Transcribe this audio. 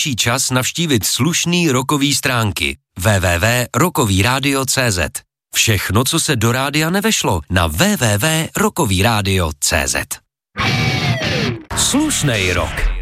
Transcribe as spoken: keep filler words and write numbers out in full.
čas navštívit slušný rockový stránky w w w tečka rockový rádio tečka c z. Všechno, co se do rádia nevešlo, na w w w tečka rockový rádio tečka c z. Slušnej rock.